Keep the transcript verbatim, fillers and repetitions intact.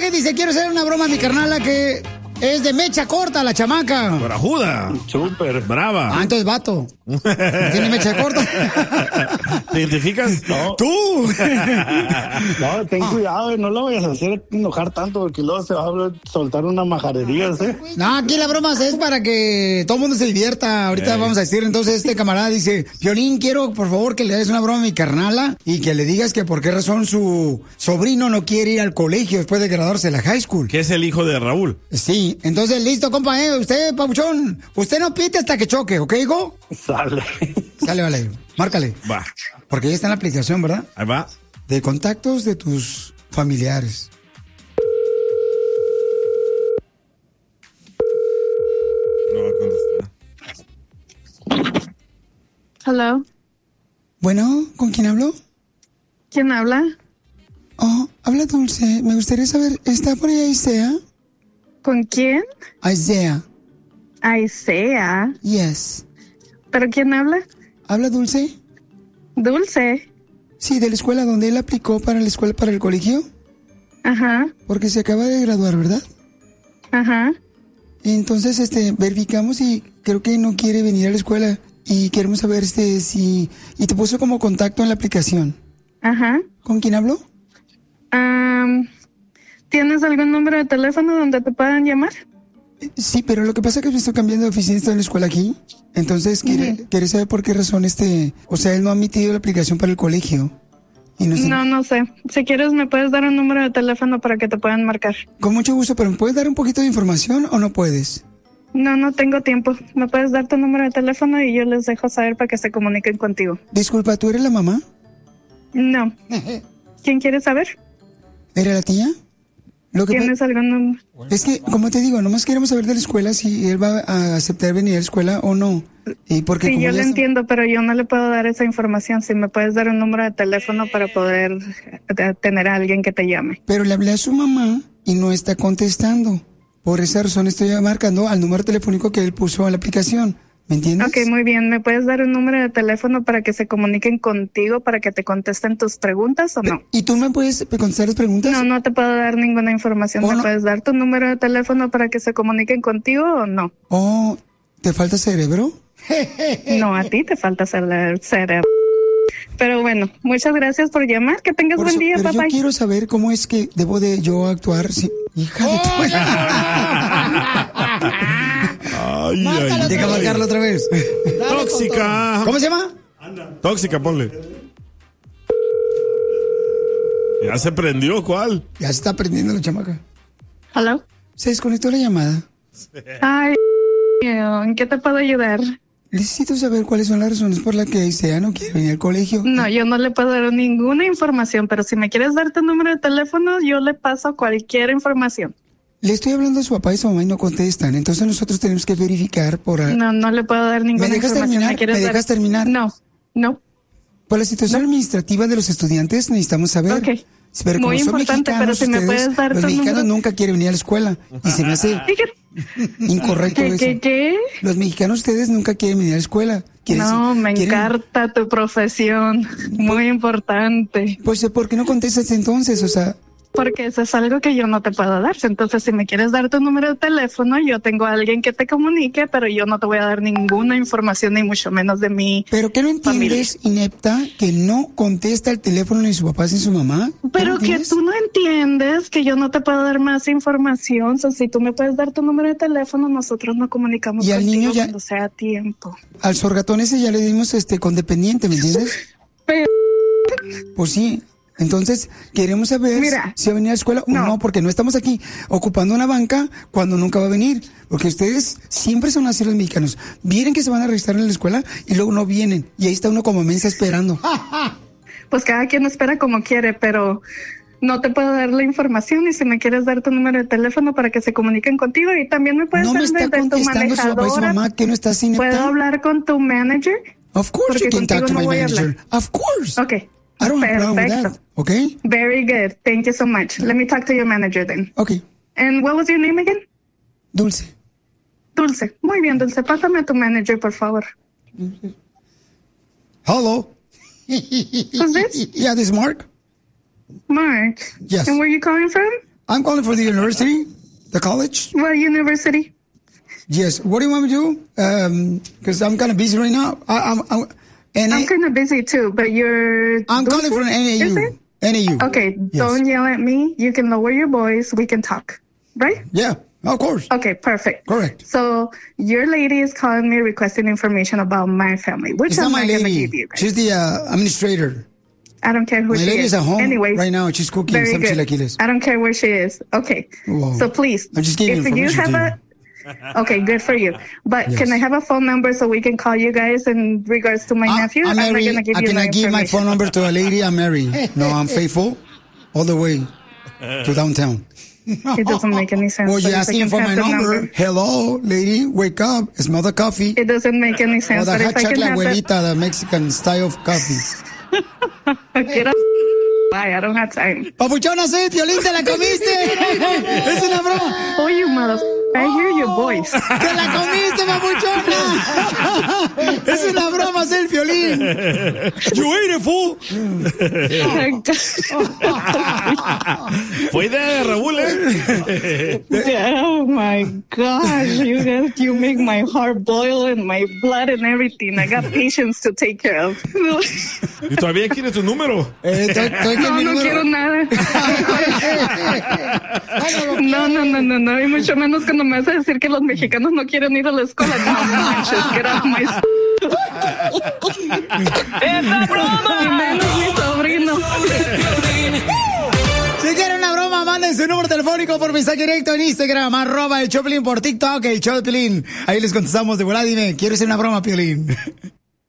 mensaje, dice, quiero hacer una broma a mi carnala que es de mecha corta, la chamaca. Brajuda. Súper. Brava. Ah, entonces vato. ¿Tiene mecha corta? ¿Te identificas? No. ¡Tú! No, ten Ah. cuidado, no lo vayas a hacer enojar tanto porque luego se va a soltar una majadería, ¿eh? No, aquí la broma es para que todo el mundo se divierta. Ahorita Eh. vamos a decir, entonces este camarada dice, Piolín, quiero por favor que le des una broma a mi carnala y que le digas que por qué razón su sobrino no quiere ir al colegio después de graduarse de la high school. Que es el hijo de Raúl. Sí, entonces listo, compa, eh, usted, papuchón, usted no pite hasta que choque, ¿ok, hijo? Sale. Sale, vale, márcale. Va. Porque ya está en la aplicación, ¿verdad? Ahí va. De contactos de tus familiares. No va a contestar. Hello. Bueno, ¿con quién hablo? ¿Quién habla? Oh, habla Dulce. Me gustaría saber, ¿está por ahí Isaiah? ¿Con quién? Isaiah. Isaiah. Yes. ¿Pero quién habla? ¿Habla Dulce? Dulce. Sí, de la escuela donde él aplicó para la escuela, para el colegio. Ajá, Porque se acaba de graduar, ¿verdad? ajá. Entonces, este, verificamos y creo que no quiere venir a la escuela. Y queremos saber, este, si... Y te puso como contacto en la aplicación. Ajá. ¿Con quién habló? Am, ¿Tienes algún número de teléfono donde te puedan llamar? Sí, pero lo que pasa es que me estoy cambiando de oficina, estoy en la escuela aquí. Entonces, quiere, Ujú. quiere saber por qué razón este... O sea, él no ha emitido la aplicación para el colegio. Y no sé. No, no sé. Si quieres, me puedes dar un número de teléfono para que te puedan marcar. Con mucho gusto, pero ¿me puedes dar un poquito de información o no puedes? No, no tengo tiempo. Me puedes dar tu número de teléfono y yo les dejo saber para que se comuniquen contigo. Disculpa, ¿tú eres la mamá? No. ¿Quién quiere saber? ¿Era la tía? Lo que pa- ¿Tienes algún número? es que, como te digo, nomás queremos saber de la escuela si él va a aceptar venir a la escuela o no. Y porque Sí, como yo ya lo está- entiendo, pero yo no le puedo dar esa información. Si me puedes dar un número de teléfono para poder eh, tener a alguien que te llame. Pero le hablé a su mamá y no está contestando. Por esa razón estoy marcando al número telefónico que él puso en la aplicación. ¿Me entiendes? Ok, muy bien. ¿Me puedes dar un número de teléfono para que se comuniquen contigo, para que te contesten tus preguntas o no? ¿Y tú me puedes contestar las preguntas? No, no te puedo dar ninguna información. Oh, ¿Me no. puedes dar tu número de teléfono para que se comuniquen contigo o no? Oh, ¿te falta cerebro? No, a ti te falta cere- cerebro. Pero bueno, muchas gracias por llamar. Que tengas Por buen eso- día, pero yo papá. quiero saber cómo es que debo de yo actuar. Si... Hija de tu... Ay, Márcalo ay, Deja ay. marcarlo otra vez. Tóxica. ¿Cómo se llama? Tóxica, ponle. Ya se prendió, ¿cuál? Ya se está aprendiendo la chamaca. Hello. Se desconectó la llamada. Ay, ¿en qué te puedo ayudar? Necesito saber cuáles son las razones por las que Isaiah no quiere venir al colegio. No, yo no le puedo dar ninguna información, pero si me quieres dar tu número de teléfono, yo le paso cualquier información. Le estoy hablando a su papá y su mamá y no contestan. Entonces nosotros tenemos que verificar por... No, no le puedo dar ninguna ¿Me dejas información. terminar? quieres ¿Me dar? dejas terminar? No, no. Por la situación administrativa de los estudiantes necesitamos saber. Ok. Pero como Muy son importante, mexicanos, pero si me ustedes, puedes dar los tu mexicanos número. nunca quieren venir a la escuela. Y se me hace incorrecto ¿Qué, eso. qué, qué? Los mexicanos ustedes nunca quieren venir a la escuela. Quieren- No, me quieren- encanta tu profesión. Muy importante. Pues, ¿por qué no contestas entonces? O sea, Porque eso es algo que yo no te puedo dar. Entonces, si me quieres dar tu número de teléfono, yo tengo a alguien que te comunique, pero yo no te voy a dar ninguna información, ni mucho menos de mí. ¿pero qué no entiendes, inepta, que no contesta el teléfono ni su papá ni su mamá? ¿Qué Pero no que entiendes? tú no entiendes que yo no te puedo dar más información. O sea, si tú me puedes dar tu número de teléfono, nosotros nos comunicamos Y al contigo niño ya- cuando sea tiempo. Al sorgatón ese ya le dimos este condependiente, ¿me entiendes? Pero Pues sí. Entonces, queremos saber Mira. si va a venir a la escuela o No. no, porque no estamos aquí ocupando una banca cuando nunca va a venir. Porque ustedes siempre son así los mexicanos. Vienen que se van a registrar en la escuela y luego no vienen. Y ahí está uno como mensa esperando. pues cada quien espera como quiere, pero no te puedo dar la información. Y si me quieres dar tu número de teléfono para que se comuniquen contigo, y también me puedes No dar me está desde tu contestando su papá y su manejadora. mamá, que no está sin ¿Puedo hablar con tu manager? Of course Porque you can talk contigo to no my voy a manager. hablar. Of course. Okay. I don't have a problem with Perfecto. that. Okay? Very good. Thank you so much. Let me talk to your manager then. Okay. And what was your name again? Dulce. Dulce. Muy bien, Dulce. Pásame a tu manager, por favor. Hello. Who's this? Yeah, this is Mark. Mark. Yes. And where are you calling from? I'm calling for the university, the college. What university? Yes. What do you want me to do? Um, because I'm kind of busy right now. I, I'm, I'm, and I'm I, kind of busy too, but you're... I'm calling from N A Is U. it? N A U. Okay, Yes. don't yell at me. You can lower your voice. We can talk, right? Yeah, of course. Okay, perfect. Correct. So your lady is calling me requesting information about my family, which It's I'm not my not going to lady. give you guys. She's the uh, administrator. I don't care who My she lady is. is at home Anyways, right now. She's cooking very some good. chilaquiles. I don't care where she is. Okay. Whoa. So please, I just gave you if you information have to a... Okay, good for you. But Yes. can I have a phone number so we can call you guys in regards to my I- nephew? I'm not married. going to give I you cannot my give my information. phone number to a lady. I'm married. No, I'm faithful all the way to downtown. It doesn't make any sense. Well, So you're if I asking can for have my the number. Hello, lady, wake up. Smell the coffee. It doesn't make any Or sense. the But hot if I can chocolate have that... abuelita, the Mexican style of coffee. Get up. Bye, I don't have time. Papuchona, soy Piolín, te la comiste. Es una broma. Oh, you mother... I hear your voice. Te la comiste, papuchona. Es una broma, soy el Piolín. You ate it, fool. Fue idea de Raúl, ¿eh? Oh my gosh, you guys, you make my heart boil and my blood and everything. I got patients to take care of. ¿Y todavía quieres tu número? Eh, estoy- estoy con No, mi no número. quiero nada. No, no, no, no, no. Y mucho menos cuando me vas a decir que los mexicanos no quieren ir a la escuela. No manches, get off my... ¡Esa broma! Y menos mi sobrino. Si quieren una broma, manden su número telefónico por mensaje directo en Instagram, arroba el Choplin, por TikTok, el Choplin. Ahí les contestamos de volada. Dime, ¿quieres hacer una broma, Piolín?